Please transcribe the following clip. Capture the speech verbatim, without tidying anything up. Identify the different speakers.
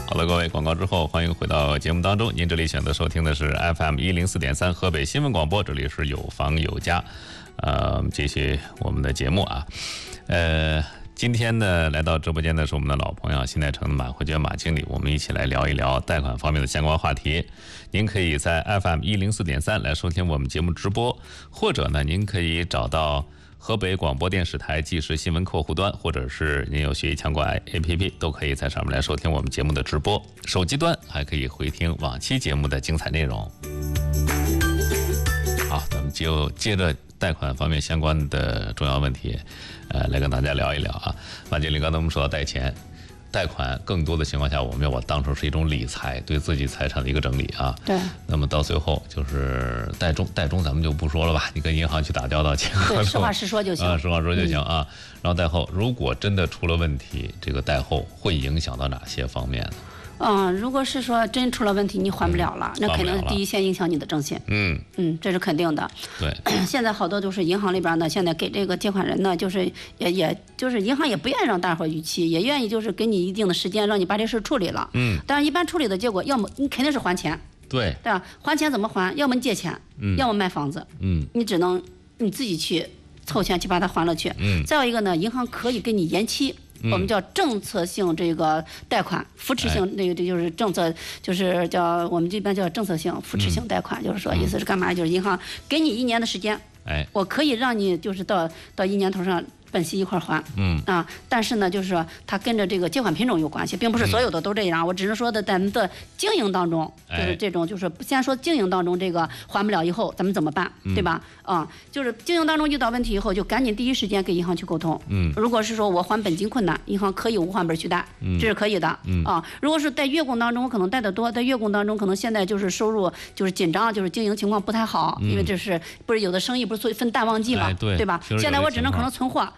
Speaker 1: 好的，各位，广告之后欢迎回到节目当中。您这里选择收听的是 F M 一零四点三河北新闻广播，这里是有房有家，呃，继续我们的节目啊，呃。今天呢，来到直播间的是我们的老朋友新代城的马慧娟马经理，我们一起来聊一聊贷款方面的相关话题。您可以在 F M 一零四点三来收听我们节目直播，或者呢，您可以找到河北广播电视台即时新闻客户端，或者是您有学习强国 A P P， 都可以在上面来收听我们节目的直播。手机端还可以回听往期节目的精彩内容。好，咱们就接着贷款方面相关的重要问题，呃，来跟大家聊一聊啊。马经理，刚才我们说到贷钱、贷款，更多的情况下，我们要把它当成是一种理财，对自己财产的一个整理啊。
Speaker 2: 对。
Speaker 1: 那么到最后就是贷中，贷中咱们就不说了吧，你跟银行去打交道去，
Speaker 2: 对，实话实说就行
Speaker 1: 啊，实话说就行啊。嗯、然后贷后，如果真的出了问题，这个贷后会影响到哪些方面呢？
Speaker 2: 嗯，如果是说真出了问题，你还不了了，
Speaker 1: 嗯、
Speaker 2: 那肯定第一先影响你的征信。
Speaker 1: 嗯
Speaker 2: 嗯，这是肯定的。
Speaker 1: 对。
Speaker 2: 现在好多都是银行里边呢，现在给这个借款人呢，就是也也就是银行也不愿意让大伙逾期，也愿意就是给你一定的时间，让你把这事处理了。
Speaker 1: 嗯。
Speaker 2: 但是一般处理的结果，要么你肯定是还钱。
Speaker 1: 对。
Speaker 2: 对吧？还钱怎么还？要么你借钱，
Speaker 1: 嗯，
Speaker 2: 要么卖房子。
Speaker 1: 嗯。
Speaker 2: 你只能你自己去凑钱去把它还了去。
Speaker 1: 嗯。
Speaker 2: 再有一个呢，银行可以给你延期。我们叫政策性这个贷款，扶持性那个这就是政策，就是叫我们这边叫政策性扶持性贷款，就是说意思是干嘛？就是银行给你一年的时间，
Speaker 1: 哎，
Speaker 2: 我可以让你就是到到一年头上本息一块还，
Speaker 1: 嗯
Speaker 2: 啊，但是呢，就是说它跟着这个借款品种有关系，并不是所有的都这样。我只是说的咱们的经营当中，就是这种，就是先说经营当中这个还不了以后咱们怎么办，对吧？啊，就是经营当中遇到问题以后，就赶紧第一时间跟银行去沟通。
Speaker 1: 嗯，
Speaker 2: 如果是说我还本金困难，银行可以无还本续贷，这是可以的。
Speaker 1: 嗯
Speaker 2: 啊，如果是在月供当中，我可能贷得多，在月供当中可能现在就是收入就是紧张，就是经营情况不太好，因为这是不是有的生意不是分淡旺季嘛，
Speaker 1: 哎、对
Speaker 2: 对吧？现在我只能可能存货。